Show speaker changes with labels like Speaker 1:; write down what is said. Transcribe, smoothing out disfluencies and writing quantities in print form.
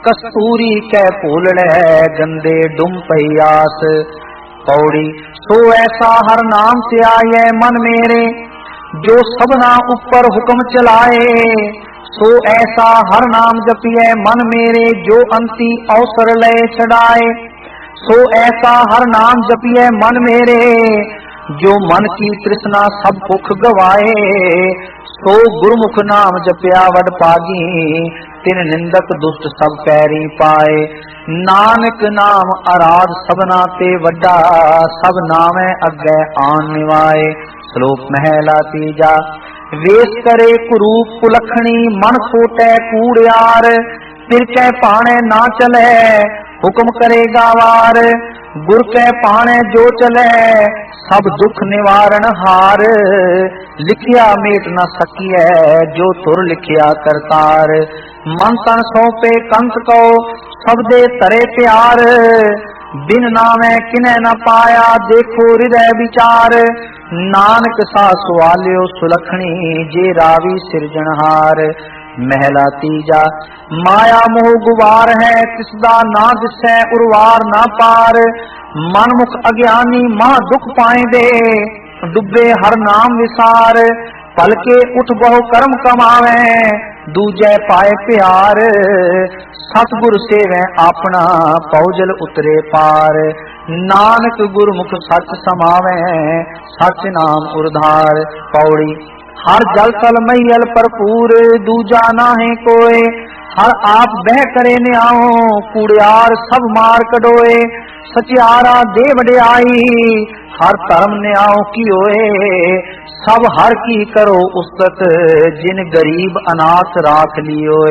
Speaker 1: कस्तूरी कै भूलड़े गंदे डुम पयास। पौड़ी सो ऐसा हर नाम से आए मन मेरे, जो सबना ऊपर हुक्म चलाए। सो ऐसा हर नाम जपिए मन मेरे, जो अंति अवसर लय छड़ाए। सो ऐसा हर नाम जपिए मन मेरे, जो मन की तृष्णा सब भुख गवाए। सो गुरुमुख नाम जपिया वड पागी, तिन निंदक दुष्ट सब पैरी पाए। नानक नाम आराध सबना ते वड्डा, सब नामे अग्गै आन निवाए। श्लोक महला तीजा। वेश करे कुरूप कुलखणी, मन खोटे कूड़ियार। फिर कै पाणे ना चले, हुक्म करेगा वार। गुर कै पाणे जो चले, सब दुख निवारण हार। लिखिया मेट न सकिए, जो तुर लिखिया करतार। मन तन सौंपे कंस को, सब दे तरे प्यार। बिन नामे किने न पाया, देखो हृदय विचार। नानक सा सुवाल्यो सुलखणी, जे रावी सिरजनहार। महला तीजा। माया मोह गुवार है, तिसदा ना दिसै उर्वार ना पार। मनमुख अज्ञानी महा दुख पाएंदे, डुबे हर नाम विसार। पलके उठ बहु कर्म कमावे, दूजे पाए प्यार। सतगुर सेवे अपना, पौजल उतरे पार। नानक गुरमुख सच समावे, सच नाम उर्धार। पौड़ी हर जल तल मैयल भरपूर, दूजा नाहे कोय। हर आप बह करे न्याओ, कूड़ियार सब मार कढोए। सचियारा दे वड्याई, हर धर्म न्याओ की होए। सब हर की करो उस्तत, जिन गरीब अनाथ राख लियोए।